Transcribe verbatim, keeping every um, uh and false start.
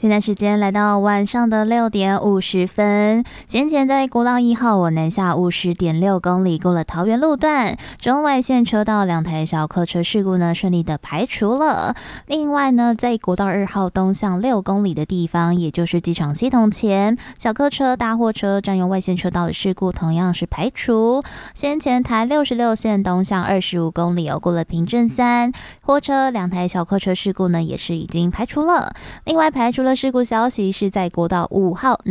现在时间来到晚上的六点五十分。先前在国道一号往南下五十点六公里，过了桃园路段，中外线车道两台小客车事故呢顺利的排除了。另外呢，在国道二号东向六公里的地方，也就是机场系统前，小客车、大货车占用外线车道的事故同样是排除。先前台六十六线东向二十五公里哦，过了平镇三，货车两台小客车事故呢也是已经排除了。另外排除了事故消息是在国道五号